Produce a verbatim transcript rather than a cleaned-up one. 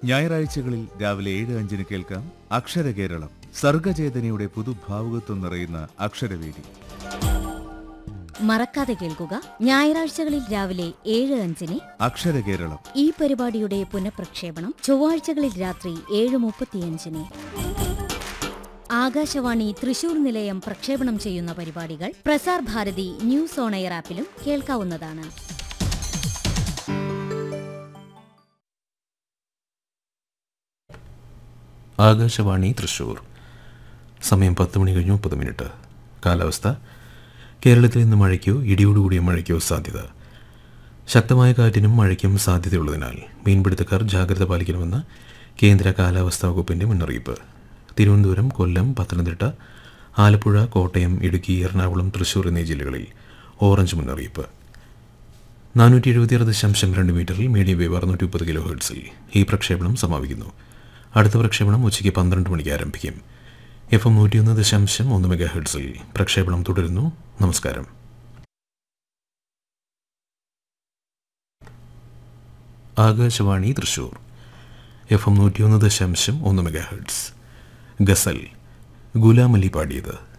ഞായറാഴ്ചകളിൽ രാവിലെ ഏഴ് അഞ്ചിന് കേൾക്കാം അക്ഷരകേരളം, സർഗചേതനയുടെ പുതുഭാവുകത്വം നിറയുന്ന അക്ഷരവേദി. മറക്കാതെ കേൾക്കുക, ഞായറാഴ്ചകളിൽ രാവിലെ ഏഴ് അഞ്ചിന് അക്ഷരകേരളം. ഈ പരിപാടിയുടെ പുനഃപ്രക്ഷേപണം ചൊവ്വാഴ്ചകളിൽ രാത്രി ഏഴ് മുപ്പത്തിയഞ്ചിന്. ആകാശവാണി തൃശൂർ നിലയം പ്രക്ഷേപണം ചെയ്യുന്ന പരിപാടികൾ Prasar Bharati news on air ആപ്പിലും കേൾക്കാവുന്നതാണ്. Akashvani Thrissur. സമയം പത്ത് മണി കഴിഞ്ഞ് മുപ്പത് മിനിറ്റ്. കാലാവസ്ഥ. കേരളത്തിൽ ഇന്ന് മഴയ്ക്കോ ഇടിയോടുകൂടിയ മഴയ്ക്കോ സാധ്യത. ശക്തമായ കാറ്റിനും മഴയ്ക്കും സാധ്യതയുള്ളതിനാൽ മീൻപിടുത്തക്കാർ ജാഗ്രത പാലിക്കണമെന്ന് കേന്ദ്ര കാലാവസ്ഥാ വകുപ്പിന്റെ മുന്നറിയിപ്പ്. തിരുവനന്തപുരം, കൊല്ലം, പത്തനംതിട്ട, ആലപ്പുഴ, കോട്ടയം, ഇടുക്കി, എറണാകുളം, തൃശൂർ എന്നീ ജില്ലകളിൽ ഓറഞ്ച് മുന്നറിയിപ്പ്. നാനൂറ്റി എഴുപത്തിയാറ് ദശാംശം രണ്ട് മീറ്ററിൽ മീഡിയം വേവ് അറുന്നൂറ്റി മുപ്പത് കിലോ ഹെർട്സിൽ ഈ പ്രക്ഷേപണം സമാപിക്കുന്നു. അടുത്ത പ്രക്ഷേപണം ഉച്ചയ്ക്ക് പന്ത്രണ്ട് മണിക്ക് ആരംഭിക്കും. എഫ് എം നൂറ്റിയൊന്ന് ദശാംശം ഒന്ന് മെഗാ ഹെർട്സിൽ പ്രക്ഷേപണം തുടരുന്നു. നമസ്കാരം. ആകാശവാണി തൃശൂർ. എഫ് എം നൂറ്റിയൊന്ന് ദശാംശം ഒന്ന് മെഗാ ഹെർട്സ്. ഗസൽ. ഗുലാം അലി പാടിയത്.